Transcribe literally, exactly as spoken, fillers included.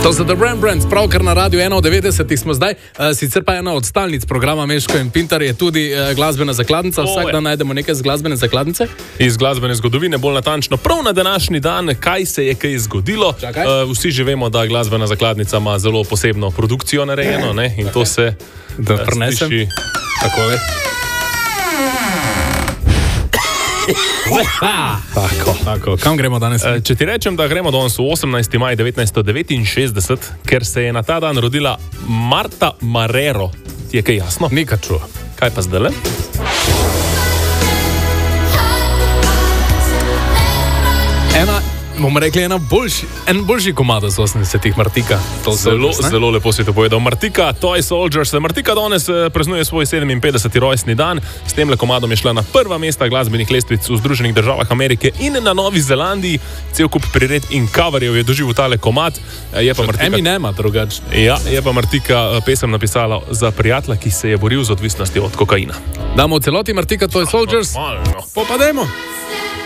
To so The Rembrandts, pravkar na Radiu ena od devetdesetih smo zdaj. Uh, sicer pa ena od stalnic programa Meško in Pintar je tudi uh, glasbena zakladnica. Vsak dan najdemo nekaj z glasbene zakladnice. Iz glasbene zgodovine, bolj natančno, prav na današnji dan, kaj se je kaj zgodilo. Uh, vsi že vemo, da glasbena zakladnica ima zelo posebno produkcijo narejeno, ne? In to se da uh, prenesem. Sliši... Tako je. Tako, tako. Kam gremo danes? Če ti rečem, da gremo danes v osemnajsti maj devetnajststo devetinšestdeset, ker se je na ta dan rodila Marta Marrero. Ti je kaj jasno? Nikaj čuo. Kaj pa zdajle? Ena, bomo rekli, ena boljši, en boljši komad z osemdesetih, Martika. Zelo, zelo lepo si to povedal. Martika, Toy Soldiers. Martika danes praznuje svoj sedeminpetdeseti rojstni dan. S tem komadom je šla na prva mesta glasbenih lestvic v Združenih državah Amerike in na Novi Zelandiji. Cel kup prired in coverjev je doživel tale komad. Je pa Martika... Eminema drugače. Ja, je pa Martika pesem napisala za prijatelja, ki se je boril z odvisnostjo od kokaina. Damo v celoti Martika, Toy Soldiers. Normalno. Popademo.